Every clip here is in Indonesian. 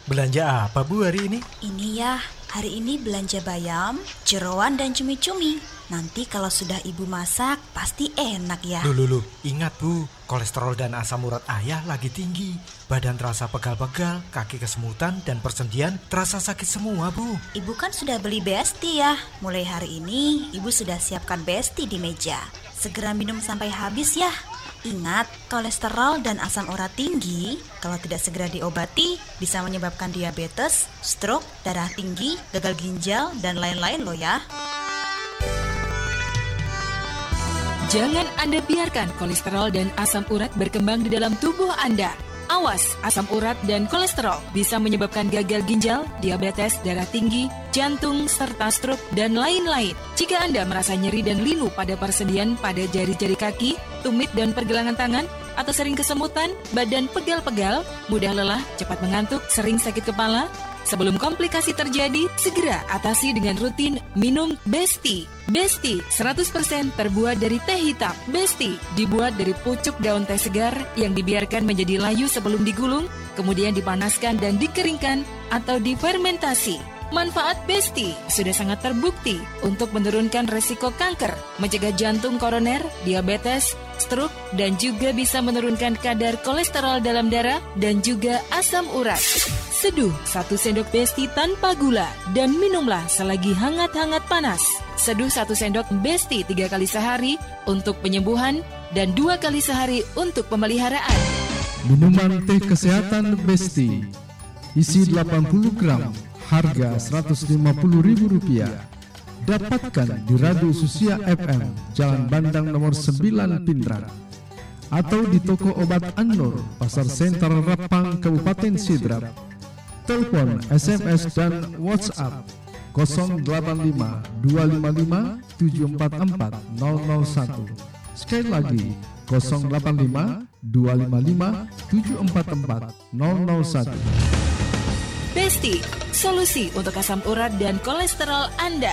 Belanja apa Bu hari ini? Ini ya, hari ini belanja bayam, jeroan dan cumi-cumi. Nanti kalau sudah ibu masak, pasti enak ya. Loh, ingat Bu, kolesterol dan asam urat ayah lagi tinggi. Badan terasa pegal-pegal, kaki kesemutan, dan persendian terasa sakit semua Bu. Ibu kan sudah beli Besti ya. Mulai hari ini, ibu sudah siapkan Besti di meja. Segera minum sampai habis ya. Ingat, kolesterol dan asam urat tinggi kalau tidak segera diobati bisa menyebabkan diabetes, stroke, darah tinggi, gagal ginjal, dan lain-lain loh ya. Jangan Anda biarkan kolesterol dan asam urat berkembang di dalam tubuh Anda. Awas, asam urat dan kolesterol bisa menyebabkan gagal ginjal, diabetes, darah tinggi, jantung, serta stroke, dan lain-lain. Jika Anda merasa nyeri dan linu pada persendian pada jari-jari kaki, tumit dan pergelangan tangan, atau sering kesemutan, badan pegal-pegal, mudah lelah, cepat mengantuk, sering sakit kepala, sebelum komplikasi terjadi, segera atasi dengan rutin minum Besti. Besti 100% terbuat dari teh hitam. Besti dibuat dari pucuk daun teh segar yang dibiarkan menjadi layu sebelum digulung, kemudian dipanaskan dan dikeringkan atau difermentasi. Manfaat Besti sudah sangat terbukti untuk menurunkan resiko kanker, mencegah jantung koroner, diabetes, stroke, dan juga bisa menurunkan kadar kolesterol dalam darah dan juga asam urat. Seduh 1 sendok Besti tanpa gula dan minumlah selagi hangat-hangat panas. Seduh 1 sendok Besti 3 kali sehari untuk penyembuhan dan 2 kali sehari untuk pemeliharaan. Minuman teh kesehatan Besti isi 80 gram, harga Rp150.000. Dapatkan di Radio Susia FM, Jalan Bandang nomor 9 Pindrang, atau di toko obat An-Nur, Pasar Sentral Rapang, Kabupaten Sidrap. Telepon, SMS, dan WhatsApp 085 255 744 001. Sekali lagi 085 255 744 001. Besti, solusi untuk asam urat dan kolesterol Anda.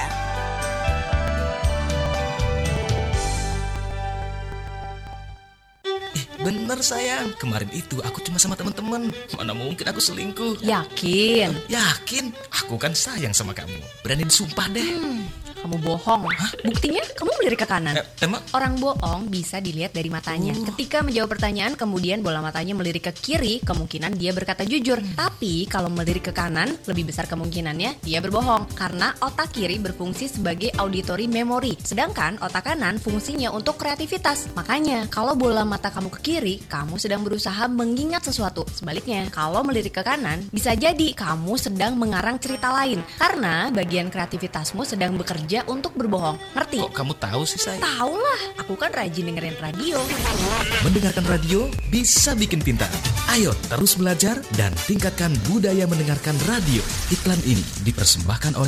Bener sayang, kemarin itu aku cuma sama teman-teman. Mana mungkin aku selingkuh. Yakin? Yakin, aku kan sayang sama kamu. Berani disumpah deh. Kamu bohong. Hah? Buktinya kamu melirik ke kanan. Emang? Orang bohong bisa dilihat dari matanya. Ketika menjawab pertanyaan kemudian bola matanya melirik ke kiri, kemungkinan dia berkata jujur. Tapi kalau melirik ke kanan, lebih besar kemungkinannya dia berbohong. Karena otak kiri berfungsi sebagai auditory memory, sedangkan otak kanan fungsinya untuk kreativitas. Makanya kalau bola mata kamu ke kiri, kamu sedang berusaha mengingat sesuatu. Sebaliknya, kalau melirik ke kanan, bisa jadi kamu sedang mengarang cerita lain. Karena bagian kreativitasmu sedang bekerja untuk berbohong. Ngerti? Kok kamu tahu sih sayang? Tahu lah, aku kan rajin dengerin radio. Mendengarkan radio bisa bikin pintar. Ayo terus belajar dan tingkatkan budaya mendengarkan radio. Iklan ini dipersembahkan oleh